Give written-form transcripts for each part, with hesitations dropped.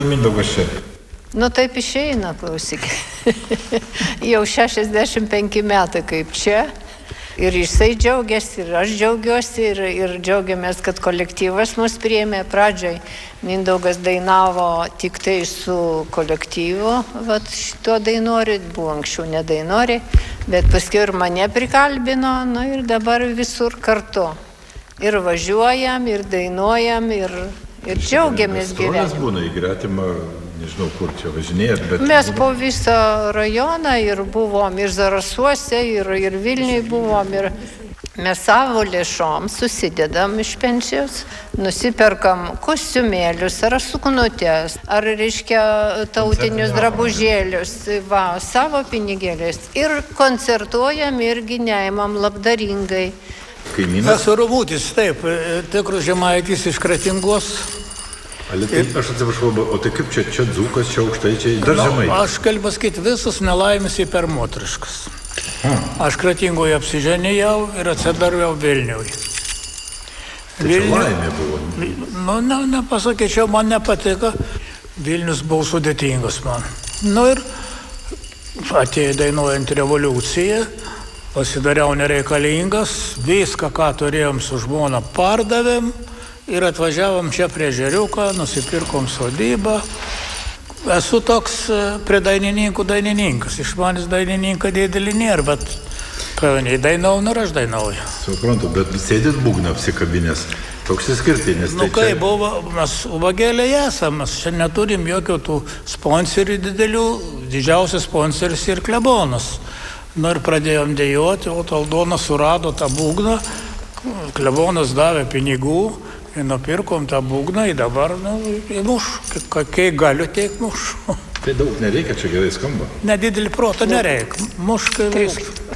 Mindaugas čia. Nu taip išeina, klausyk. Jau 65 metai kaip čia. Ir jisai džiaugiasi, ir aš džiaugiuosi, ir džiaugiamės, kad kolektyvas mus priėmė. Pradžioj Mindaugas dainavo tik tai su kolektyvu, vat šito dainori, buvo anksčiau nedainori, bet paskui ir mane prikalbino, nu ir dabar visur kartu. Ir važiuojam, ir dainuojam, ir džiaugiamės gyvenimu. Stogas būna į gretimą, nežinau, kur čia važinėjat, bet... Mes po visą rajoną ir buvom, ir Zarasuose, ir Vilniui buvom, ir mes savo lėšom susidedam iš pensijos, nusiperkam kostiumėlius, ar suknutes, ar, reiškia, tautinius drabužėlius, va, savo pinigėliais. Ir koncertuojam, irgi neimam labdaringai. Kaimynas? Esu Romutis, taip, tikrus Žemaitis iš Kretingos. Aš atsiprašau, o tai kaip čia dzūkas, čia aukštaičiai, dar žemai? Aš galiu pasakyti, visus nelaimės į per motriškas. Aš Kretingoje apsiženėjau ir atsidariau Vilniui. Tai čia laimė buvo? Nu, nepasakyčiau, man nepatiko. Vilnius buvo sudėtingas man. Nu ir atėjo dainuojant revoliuciją, pasidariau nereikalingas, viską, ką turėjom su žmona, pardavėm. Ir atvažiavom čia prie Žeriuką, nusipirkom sodybą. Esu toks prie dainininkų dainininkas. Iš manęs dainininką didelį nėra, bet kai dainau, ir aš dainauju. Suprantu, bet sėdit būgną apsikabinės. Toks įskirtinis. Nu kai buvo, mes ubagėliai esam, mes čia neturim jokių tų sponsorių didelių, didžiausias sponsoris ir klebonas. Nu ir pradėjom dejuoti, o Aldonas surado tą būgną, klebonas davė pinigų. Ir nupirkom tą būgną, ir dabar, muš, kai galiu, tiek muš. Tai daug nereikia, čia gerai skamba. Nedidelį protą nereikia, muškai viską.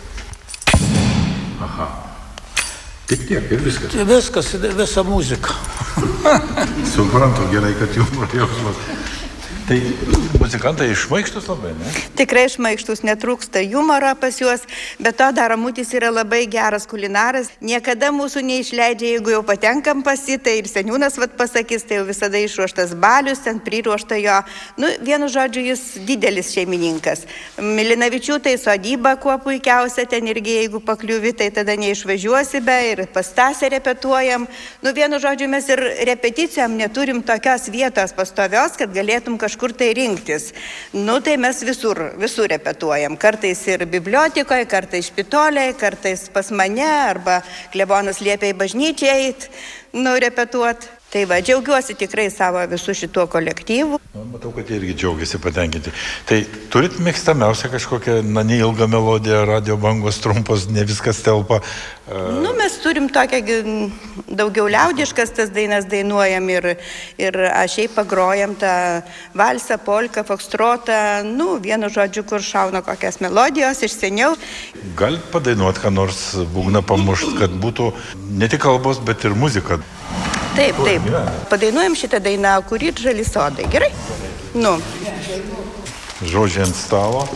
Aha. Tik tiek, ir viskas. Viskas, visa muzika. Suprantu, gerai, kad humoro jausmas. Tai muzikantai šmaikštus labai, ne? Tikrai šmaikštus, netrūksta humoro pas juos, bet to dar Ramutis yra labai geras kulinaras. Niekada mūsų neišleidžia, jeigu jau patenkam pas jį, tai ir seniūnas pasakys, tai jau visada išruoštas balius, ten priruošta jo. Nu, vienu žodžiu, jis didelis šeimininkas. Milinavičiūtai sodyba, kuo puikiausia, ten irgi jeigu pakliuvi, tai tada neišvažiuosi be ir pas Stasę repetuojam. Nu, vienu žodžiu, mes ir repeticijom neturim tokios vietos pastovios, kad galėtum kažkur tai rinktis. Nu, tai mes visur repetuojam. Kartais ir bibliotikoje, kartais špitolėje, kartais pas mane, arba klebonas liepia į bažnyčią eit, repetuot. Tai va, džiaugiuosi tikrai savo visų šituo kolektyvu. Matau, kad jie irgi džiaugiasi patenkinti. Tai turit mėgstamiausią kažkokią, neilgą melodiją, radio bangos trumpos, ne viskas telpa? Nu, mes turim tokią daugiau liaudiškas tas dainas dainuojam ir šiaip pagrojam tą valsą, polką, fokstrotą, vienu žodžiu, kur šauna kokias melodijos iš seniau. Galit padainuot, ką nors būgną pamušt, kad būtų ne tik kalbos, bet ir muzika? Taip. Padainuojam šitą dainą, kurį žali sodai. Gerai? Nu. Žodžiai ant stalo.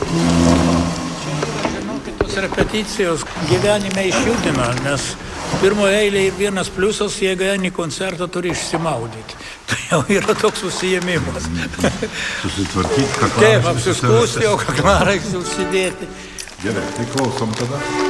Žinokit, tos repeticijos gyvenime išjudina, nes pirmoje eilėje vienas pliusas, jeigu eini koncertą, turi išsimaudyti. Tai jau yra toks užsiėmimas. Susitvarkyti kaklaraištį. Taip, apsiskūsti, o kaklaraištį užsidėti. Gerai, tai klausom tada.